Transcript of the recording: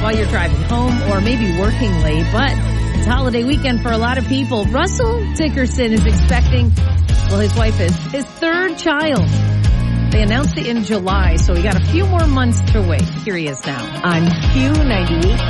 while you're driving home or maybe working late. But it's holiday weekend for a lot of people. Russell Dickerson is expecting, well, his wife is, his third child. They announced it in July, so we got a few more months to wait. Here he is now on Q98.